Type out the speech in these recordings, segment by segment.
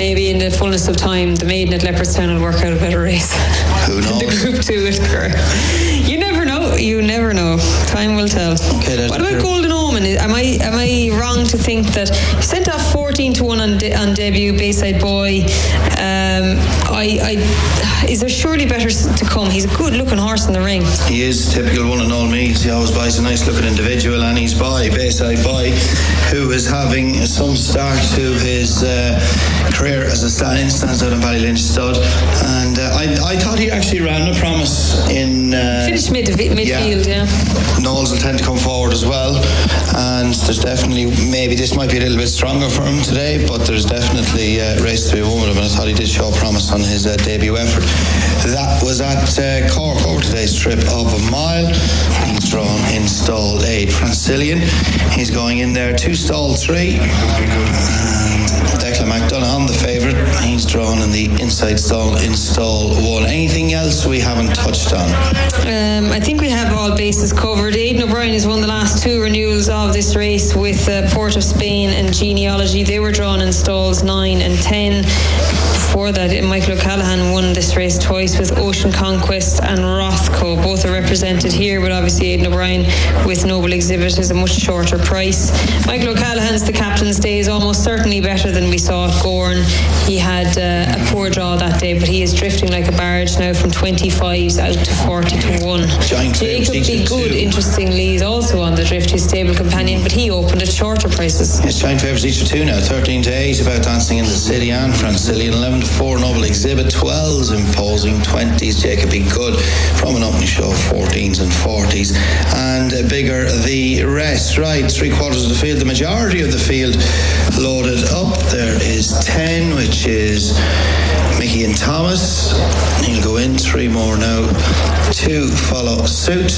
maybe in the fullness of time, the maiden at Leopardstown will work out a better race. Who knows? The Group 2 at Kerr. You never know. You never know. Time will tell. Okay, what about Golden Omen? Am I wrong to think that he sent off 14-1 on debut, Bayside Boy? Is there surely better to come? He's a good looking horse in the ring. He is typical one in all means. He always buys a nice looking individual, and he's by Bayside Boy, who is having some start to his career as a stallion. Stands out in Ballylynch Stud, and I thought he actually ran a promise in finished midfield. Yeah. Knowles will tend to come forward as well, and there's definitely, maybe this might be a little bit stronger for him today, but there's definitely a race to be won with him, and I thought he did show promise on his debut effort. That was at Cork over today's trip of a mile. He's drawn in stall 8, Francillian. He's going in there 2 stall 3. Declan McDonagh, the favourite. He's drawn in the inside stall in stall 1. Anything else we haven't touched on? I think we have all bases covered. Aidan O'Brien has won the last 2 renewals of this race with Port of Spain and Genealogy. They were drawn in stalls 9 and 10. Before that, Michael O'Callaghan won this race twice with Ocean Conquest and Rothco. Both are represented here, but obviously Aidan O'Brien with Noble Exhibit is a much shorter price. Michael O'Callaghan's The Captain's Day is almost certainly better than we saw at Gorn. He had a poor draw that day, but he is drifting like a barge now from 25s out to 40-1. Jacob Be Good, interestingly, is also on the drift, his stable companion, but he opened at shorter prices. Yes, giant favourites each of 2 now. 13-8 about Dancing in the City and Francillian. 11-4 Noble Exhibit. 12s Imposing. 20s Jacob Be Good from an opening show of 14s and 40s, and bigger the rest. Right, 3/4 of the field, the majority of the field loaded up. There is 10, which is Mickey and Thomas. He'll go in. 3 more now. 2 follow suit,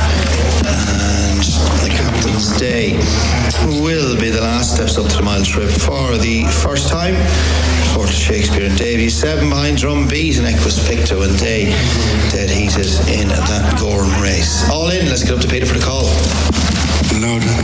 and the Captain's Day will be the last steps up to the mile trip for the first time. Port Shakespeare and Davy. 7 behind Drum Beat and Equus Victo, and they dead heated in that Gorn race. All in. Let's get up to Peter for the call. Loaded.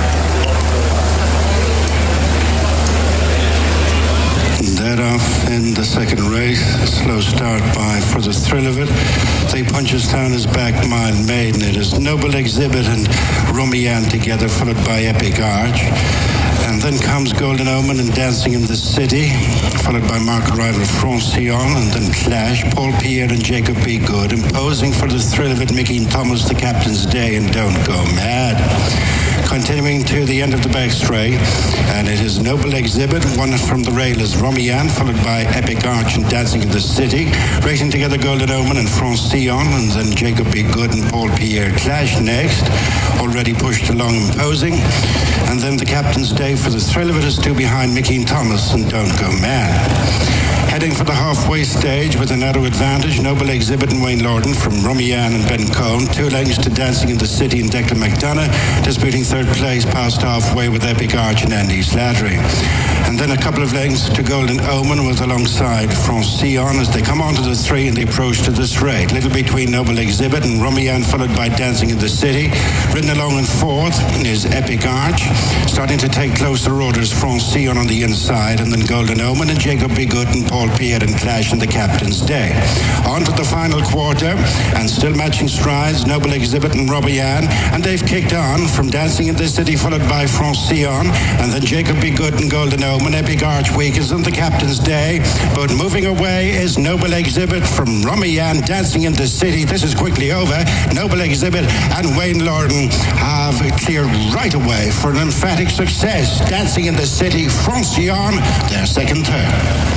Dead off in the second race. Slow start by For the Thrill of It. They punches down his back mile maiden. It is Noble Exhibit and Rumian together, followed by Epic Arch. And then comes Golden Omen and Dancing in the City, followed by market rival Francillon, and then Clash, Paul Pierre and Jacob Be Good, Imposing, For the Thrill of It, Mickey and Thomas, The Captain's Day, and Don't Go Mad. Continuing to the end of the back straight, and it is Noble Exhibit. One from the rail is Romian, followed by Epic Arch and Dancing in the City. Racing together Golden Omen and Francillon, and then Jacob Be Good and Paul Pierre. Clash next, already pushed along Imposing. And then The Captain's Day, For the Thrill of It, is 2 behind Mickey and Thomas and Don't Go Mad. Heading for the halfway stage with a narrow advantage, Noble Exhibit and Wayne Lorden from Rumian and Ben Cohn. 2 lengths to Dancing in the City and Declan McDonagh, disputing third place past halfway with Epic Arch and Andy Slattery. And then a couple of lengths to Golden Omen with alongside Francillon as they come onto the 3 and they approach to the straight. Little between Noble Exhibit and Rumian, followed by Dancing in the City. Ridden along in 4th is Epic Arch. Starting to take closer orders, Francillon on the inside, and then Golden Omen and Jacob Be Good and Paul Pierre and Clash in The Captain's Day. On to the final quarter, and still matching strides, Noble Exhibit and Rumian, and they've kicked on from Dancing in the City, followed by Francillon, and then Jacob Be Good and Golden Omen. Epic Arch weakens in The Captain's Day, but moving away is Noble Exhibit from Rumian, Dancing in the City. This is quickly over. Noble Exhibit and Wayne Lorden have cleared right away for an emphatic success. Dancing in the City, Francillon, their second turn.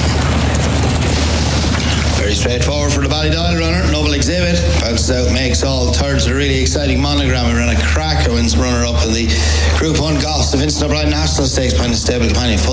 Very straightforward for the Ballydoyle runner. Noble Exhibit bounces out, makes all thirds. A really exciting monogram. He ran a cracker, wins runner-up in the Group 1 Golf, the Vincent O'Brien National Stakes behind the stable companion